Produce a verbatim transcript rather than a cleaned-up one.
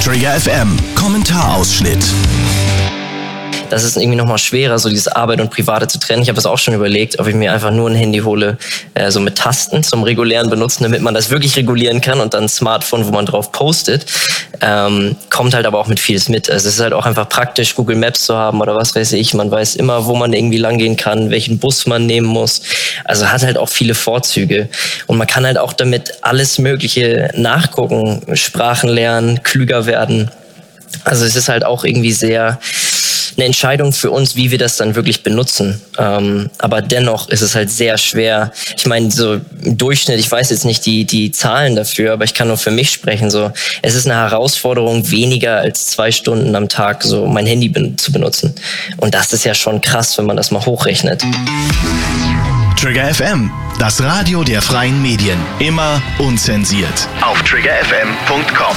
Trigger F M Kommentarausschnitt. Das ist irgendwie nochmal schwerer, so dieses Arbeit und Private zu trennen. Ich habe das auch schon überlegt, ob ich mir einfach nur ein Handy hole, äh, so mit Tasten zum regulären Benutzen, damit man das wirklich regulieren kann, und dann ein Smartphone, wo man drauf postet. Ähm, kommt halt aber auch mit vieles mit. Also es ist halt auch einfach praktisch, Google Maps zu haben oder was weiß ich. Man weiß immer, wo man irgendwie langgehen kann, welchen Bus man nehmen muss. Also hat halt auch viele Vorzüge. Und man kann halt auch damit alles Mögliche nachgucken, Sprachen lernen, klüger werden. Also es ist halt auch irgendwie sehr eine Entscheidung für uns, wie wir das dann wirklich benutzen. Ähm, aber dennoch ist es halt sehr schwer. Ich meine, so im Durchschnitt, ich weiß jetzt nicht die, die Zahlen dafür, aber ich kann nur für mich sprechen. So, es ist eine Herausforderung, weniger als zwei Stunden am Tag so mein Handy ben- zu benutzen. Und das ist ja schon krass, wenn man das mal hochrechnet. Trigger F M, das Radio der freien Medien. Immer unzensiert. Auf trigger f m punkt com.